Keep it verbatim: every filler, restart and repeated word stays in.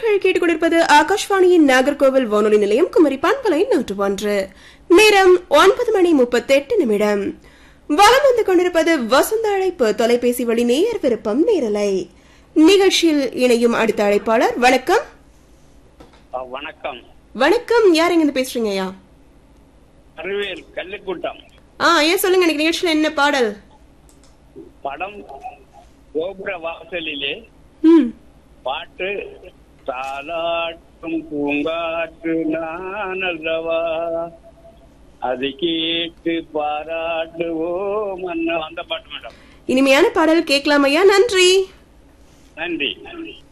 நேயர்கள் கேட்டுக்கொண்டிருப்பது ஆகாஷ்வாணியின் நாகர்கோவில் வானொலி நிலையம் குமரி பண்பலை நூற்று ஒன்று. நேரம் ஒன்பது மணி முப்பத்தெட்டு நிமிடம். வலம் வந்து கொண்டிருப்பது வசந்த அழைப்பு தொலைபேசி வழி நேயர் விருப்பம் நேரலை நிகழ்ச்சியில் இணையும் அடுத்த அழைப்பாளர். வணக்கம். வணக்கம். வணக்கம். யார் எங்க இருந்து பேசுறீங்க ஐயா? அறிவியல் கல்லுக்கூட்டம். ஆ ஏன் சொல்லுங்க, எனக்கு நிகழ்ச்சியில என்ன பாடல்? படம் கோபுர வாசலிலே ம் பாட்டு தாலாட்டும் பூங்காற்று நான் அல்லவா அது கேட்டு பாராட்டுவோம் அந்த பாட்டு மேடம். இனிமையான பாடல் கேட்கலாம் ஐயா. நன்றி. நன்றி நன்றி.